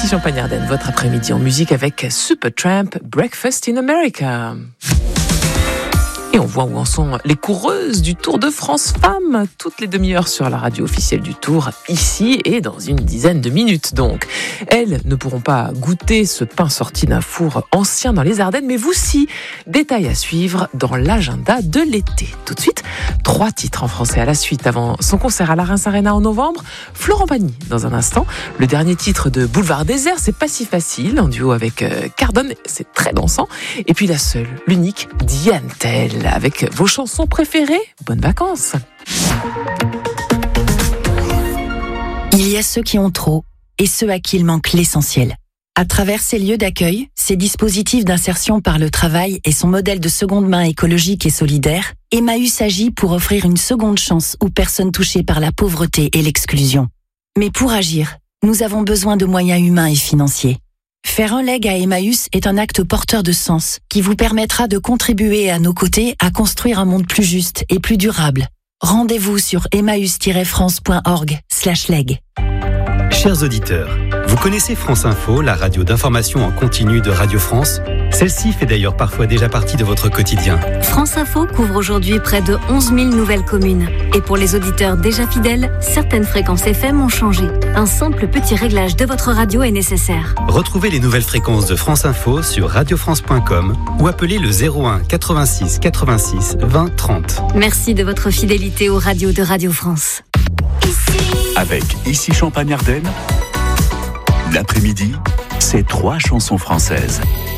Ici Champagne-Ardenne, votre après-midi en musique avec Supertramp, Breakfast in America. Et on voit où en sont les coureuses du Tour de France Femmes, toutes les demi-heures sur la radio officielle du Tour, ici et dans une dizaine de minutes donc. Elles ne pourront pas goûter ce pain sorti d'un four ancien dans les Ardennes, mais vous si. Détail à suivre dans l'agenda de l'été. Tout de suite, 3 titres en français à la suite avant son concert à la Reims Arena en novembre. Florent Pagny dans un instant. Le dernier titre de Boulevard Désert, c'est pas si facile, en duo avec Cardone, c'est très dansant. Et puis la seule, l'unique, Diane Tell. Avec vos chansons préférées. Bonnes vacances. Il y a ceux qui ont trop et ceux à qui il manque l'essentiel. À travers ces lieux d'accueil, ces dispositifs d'insertion par le travail et son modèle de seconde main écologique et solidaire, Emmaüs agit pour offrir une seconde chance aux personnes touchées par la pauvreté et l'exclusion. Mais pour agir, nous avons besoin de moyens humains et financiers. Faire un leg à Emmaüs est un acte porteur de sens qui vous permettra de contribuer à nos côtés à construire un monde plus juste et plus durable. Rendez-vous sur emmaüs-france.org/leg. Chers auditeurs, vous connaissez France Info, la radio d'information en continu de Radio France ? Celle-ci fait d'ailleurs parfois déjà partie de votre quotidien. France Info couvre aujourd'hui près de 11 000 nouvelles communes. Et pour les auditeurs déjà fidèles, certaines fréquences FM ont changé. Un simple petit réglage de votre radio est nécessaire. Retrouvez les nouvelles fréquences de France Info sur radiofrance.com ou appelez le 01 86 86 20 30. Merci de votre fidélité aux radios de Radio France. Avec Ici Champagne-Ardenne, l'après-midi, c'est 3 chansons françaises.